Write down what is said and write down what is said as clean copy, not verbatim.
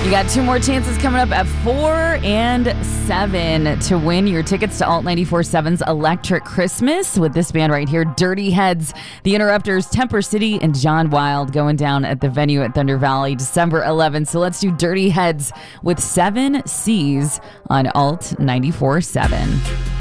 You got two more chances coming up at 4 and 7 to win your tickets to Alt 94.7's Electric Christmas with this band right here, Dirty Heads, The Interrupters, Temper City, and John Wild going down at the venue at Thunder Valley December 11th. So let's do Dirty Heads with 7 C's on Alt 94.7.